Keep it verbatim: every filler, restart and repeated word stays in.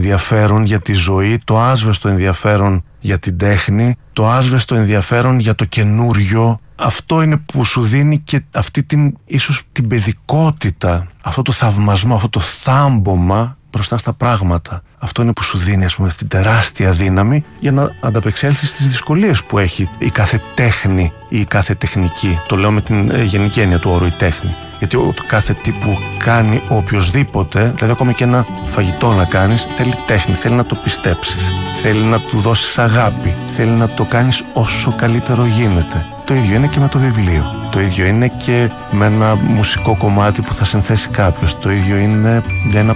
ενδιαφέρον για τη ζωή, το άσβεστο ενδιαφέρον για την τέχνη, το άσβεστο ενδιαφέρον για το καινούριο. Αυτό είναι που σου δίνει και αυτή την, ίσως την παιδικότητα, αυτό το θαυμασμό, αυτό το θάμπομα μπροστά στα πράγματα. Αυτό είναι που σου δίνει, ας πούμε, την τεράστια δύναμη για να ανταπεξέλθεις στις δυσκολίες που έχει η κάθε τέχνη ή η κάθε τεχνική. Το λέω με την ε, γενική έννοια του όρου η τέχνη. Γιατί ο, το κάθε τι που κάνει οποιοσδήποτε, δηλαδή ακόμα και ένα φαγητό να κάνεις, θέλει τέχνη, θέλει να το πιστέψεις, θέλει να του δώσεις αγάπη, θέλει να το κάνεις όσο καλύτερο γίνεται. Το ίδιο είναι και με το βιβλίο. Το ίδιο είναι και με ένα μουσικό κομμάτι που θα συνθέσει κάποιος. Το ίδιο είναι για ένα